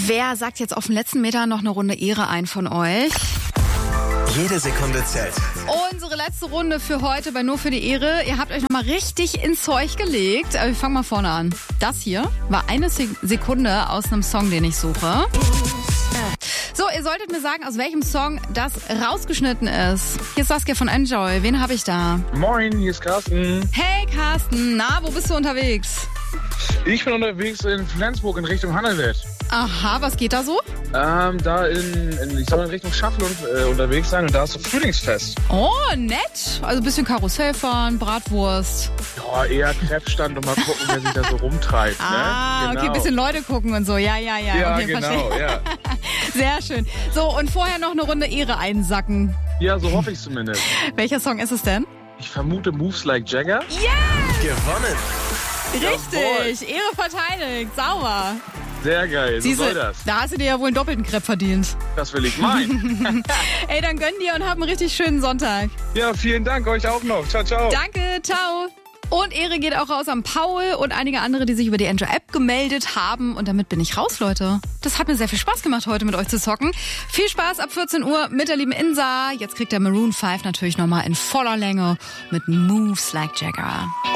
Wer sagt jetzt auf den letzten Meter noch eine Runde Ehre ein von euch? Jede Sekunde zählt. Unsere letzte Runde für heute bei Nur für die Ehre. Ihr habt euch nochmal richtig ins Zeug gelegt. Aber wir fangen mal vorne an. Das hier war eine Sekunde aus einem Song, den ich suche. So, ihr solltet mir sagen, aus welchem Song das rausgeschnitten ist. Hier ist Saskia von Enjoy. Wen habe ich da? Moin, hier ist Carsten. Hey Carsten, na, wo bist du unterwegs? Ich bin unterwegs in Flensburg in Richtung Hannelwelt. Aha, was geht da so? Da ich soll in Richtung Schaffeln unterwegs sein und da ist so Frühlingsfest. Oh, nett. Also ein bisschen Karussell fahren, Bratwurst. Ja, eher Krebsstand und mal gucken, wer sich da so rumtreibt. Ah, ne? Genau. Okay, ein bisschen Leute gucken und so. Ja. Ja, okay, genau, ja. Sehr schön. So, und vorher noch eine Runde Ehre einsacken. Ja, so hoffe ich zumindest. Welcher Song ist es denn? Ich vermute Moves Like Jagger. Yes! Gewonnen. Richtig, Ehre verteidigt, sauber. Sehr geil, so soll das. Da hast du dir ja wohl einen doppelten Crepe verdient. Das will ich meinen. Ey, dann gönn dir und hab einen richtig schönen Sonntag. Ja, vielen Dank, euch auch noch. Ciao, ciao. Danke, ciao. Und Ehre geht auch raus an Paul und einige andere, die sich über die Enjoy-App gemeldet haben. Und damit bin ich raus, Leute. Das hat mir sehr viel Spaß gemacht, heute mit euch zu zocken. Viel Spaß ab 14 Uhr mit der lieben Insa. Jetzt kriegt der Maroon 5 natürlich nochmal in voller Länge mit Moves Like Jagger.